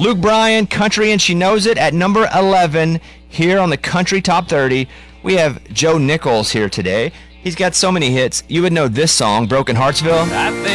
Luke Bryan, Country and She Knows It at number 11 here on the Country Top 30. We have Joe Nichols here today. He's got so many hits. You would know this song, Broken Heartsville.